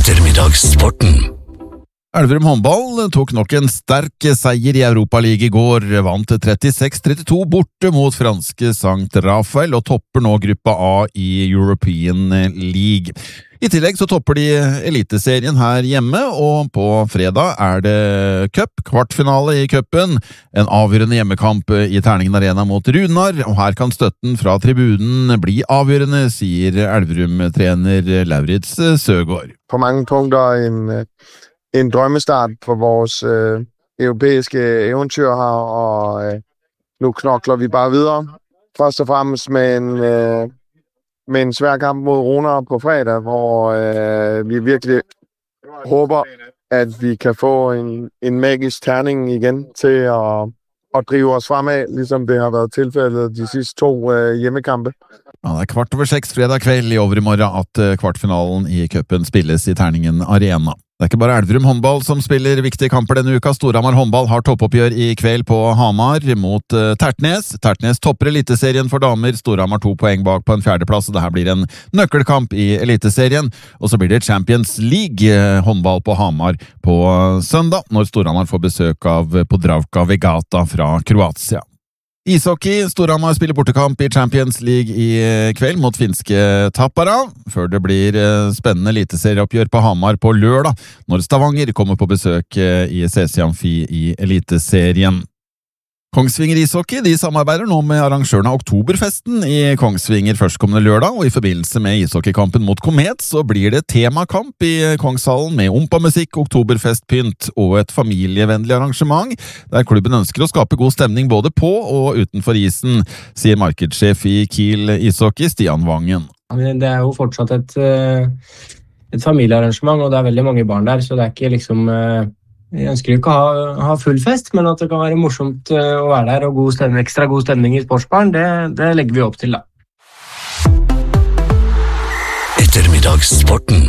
Ettermiddagssporten. Elverum håndball tok nok en sterk seier i Europa League i går, vant 36-32 borte mot franske Sankt Rafael og topper nå gruppa A i European League. I tillegg så topper de eliteserien her hjemme, og på fredag er det cup, kvartfinale i cupen, en avgjørende hjemmekamp i Terningen Arena mot Runar, og her kan støtten fra tribunen bli avgjørende, sier Elverum-trener Lauritz Søgaard. På mange punkter en drømmestart for vores europæiske eventyr her, og nu knokler vi bare videre. Først og fremmest med en svær kamp mod Runar på fredag, hvor vi virkelig håber, at vi kan få en magisk terning igen til at drive os fremad, ligesom det har været tilfældet de sidste 2 hjemmekampe. Ja, det er 5:15 fredag kveld i overmorgen at kvartfinalen i cupen spilles i Terningen Arena. Det er ikke bare Elverum håndball som spiller viktige kamper denne uka. Storhamar håndball har toppoppgjør i kveld på Hamar mot Tertnes. Tertnes topper eliteserien for damer. Storhamar 2 poeng bak på en 4. plass, og det her blir en nøkkelkamp i eliteserien. Og så blir det Champions League håndball på Hamar på søndag, når Storhamar får besøk av Podravka Vegata fra Kroatia. Ishockey, Storhamar spiller bortekamp i Champions League i kveld mot finske Tappara, før det blir spennende eliteserieoppgjør på Hamar på lørdag, når Stavanger kommer på besøk i CC Amfi i eliteserien. Kongsvinger ishockey, de samarbeider nå med arrangørene av Oktoberfesten i Kongsvinger førstkommende lørdag, og i forbindelse med ishockeykampen mot Komet så blir det temakamp i Kongshallen med ompamusikk, oktoberfestpynt og et familievennlig arrangement, der klubben ønsker å skape god stemning både på og utenfor isen, sier markedssjef i Kiel ishockey, Stian Vangen. Det er jo fortsatt et familiearrangement, og det er veldig mange barn der, så det er ikke liksom... Jeg ønsker ikke å ha full fest, men at det kan være morsomt å være der, og ekstra god stemning i sportsbaren, det legger vi opp til da. Ettermiddagssporten.